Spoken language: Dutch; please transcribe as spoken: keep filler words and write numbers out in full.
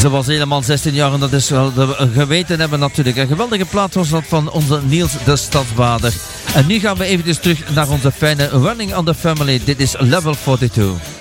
Ze was helemaal zestien jaar en dat is wel de geweten hebben natuurlijk. Een geweldige plaat was dat van onze Niels de Stadsbader. En nu gaan we even terug naar onze fijne Running on the Family. Dit is Level tweeënveertig.